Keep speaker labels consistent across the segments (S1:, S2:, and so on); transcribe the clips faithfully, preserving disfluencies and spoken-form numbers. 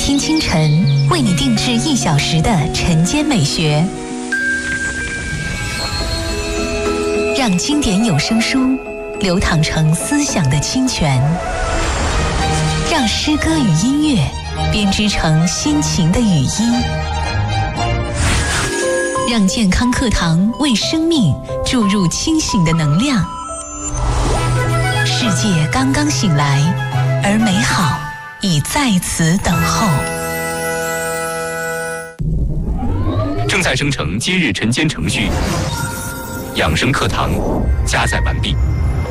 S1: 听清晨，为你定制一小时的晨间美学，让经典有声书流淌成思想的清泉，让诗歌与音乐编织成心情的语音，让健康课堂为生命注入清醒的能量。世界刚刚醒来，而美好已在此等候。
S2: 正在生成今日晨间程序，养生课堂加载完毕。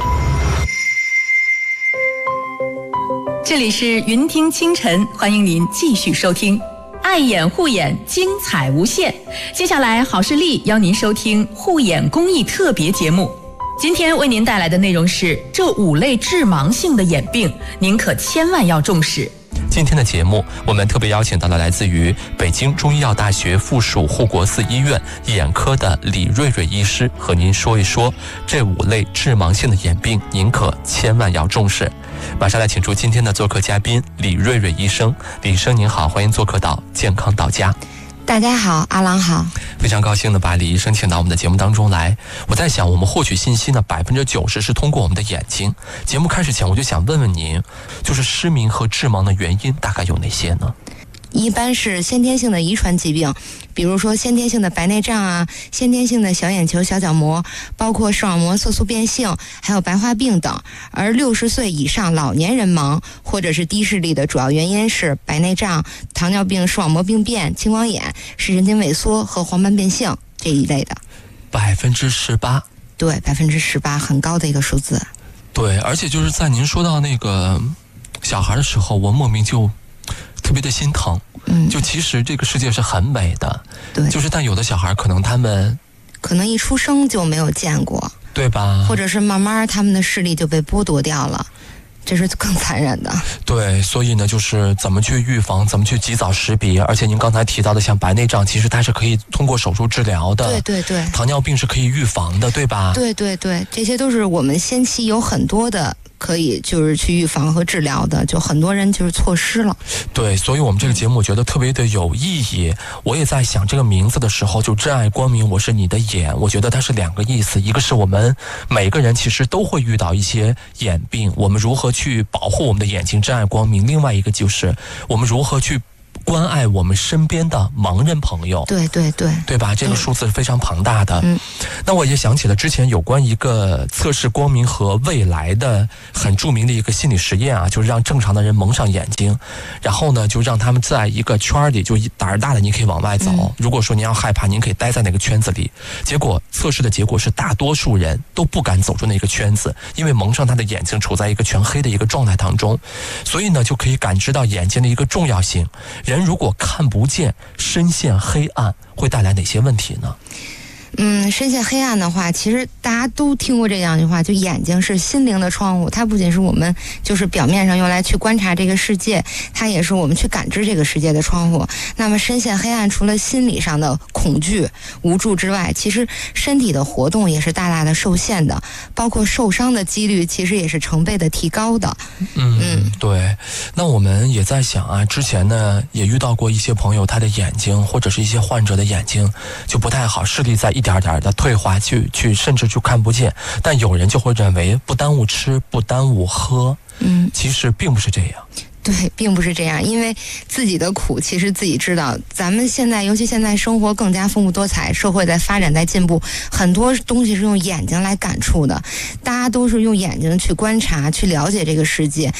S3: 这里是云听清晨，欢迎您继续收听。爱眼护眼，精彩无限。接下来，好视力邀您收听护眼公益特别节目。今天为您带来的内容是这五类致盲性的眼病，您可千万要重视。
S4: 今天的节目，我们特别邀请到了来自于北京中医药大学附属护国寺医院眼科的李瑞瑞医师，和您说一说这五类致盲性的眼病，您可千万要重视。马上来请出今天的做客嘉宾李瑞瑞医生。李医生您好，欢迎做客到健康到家。
S5: 大家好，阿郎好。
S4: 非常高兴的把李医生请到我们的节目当中来。我在想，我们获取信息呢，百分之九十是通过我们的眼睛。节目开始前，我就想问问您，就是失明和致盲的原因大概有哪些呢？
S5: 一般是先天性的遗传疾病，比如说先天性的白内障啊，先天性的小眼球小角膜，包括视网膜色素变性，还有白化病等。而六十岁以上老年人盲或者是低视力的主要原因是白内障、糖尿病视网膜病变、青光眼、视神经萎缩和黄斑变性这一类的。
S4: 百分之十八，
S5: 对，百分之十八，很高的一个数字。
S4: 对，而且就是在您说到那个小孩的时候，我莫名就特别的心疼。嗯，就其实这个世界是很美的，
S5: 对，
S4: 就是但有的小孩可能他们
S5: 可能一出生就没有见过，
S4: 对吧？
S5: 或者是慢慢他们的视力就被剥夺掉了，这是更残忍的。
S4: 对，所以呢，就是怎么去预防，怎么去及早识别。而且您刚才提到的像白内障，其实它是可以通过手术治疗的。
S5: 对对对。
S4: 糖尿病是可以预防的，对吧？
S5: 对对对，这些都是我们先期有很多的可以就是去预防和治疗的，就很多人就是错失了。
S4: 对，所以我们这个节目我觉得特别的有意义。我也在想这个名字的时候，就真爱光明我是你的眼，我觉得它是两个意思。一个是我们每个人其实都会遇到一些眼病，我们如何去保护我们的眼睛，真爱光明。另外一个就是我们如何去关爱我们身边的盲人朋友。
S5: 对对对，
S4: 对吧？这个数字是非常庞大的。
S5: 嗯，
S4: 那我也想起了之前有关一个测试光明和未来的很著名的一个心理实验啊，就是让正常的人蒙上眼睛，然后呢就让他们在一个圈里，就胆儿大的你可以往外走，嗯，如果说您要害怕，您可以待在那个圈子里。结果测试的结果是大多数人都不敢走出那个圈子，因为蒙上他的眼睛处在一个全黑的一个状态当中，所以呢就可以感知到眼睛的一个重要性。人如果看不见，深陷黑暗，会带来哪些问题呢？
S5: 嗯，深陷黑暗的话，其实大家都听过这样一句话，就眼睛是心灵的窗户，它不仅是我们就是表面上用来去观察这个世界，它也是我们去感知这个世界的窗户。那么深陷黑暗，除了心理上的恐惧无助之外，其实身体的活动也是大大的受限的，包括受伤的几率其实也是成倍的提高的。
S4: 嗯嗯，对。那我们也在想啊，之前呢也遇到过一些朋友，他的眼睛或者是一些患者的眼睛就不太好，视力在一点点的退化，去去甚至就看不见。但有人就会认为不耽误吃，不耽误喝，嗯，其实并不是这样。
S5: 对，并不是这样，因为自己的苦其实自己知道。咱们现在尤其现在生活更加丰富多彩，社会在发展在进步，很多东西是用眼睛来感触的，大家都是用眼睛去观察去了解这个世界。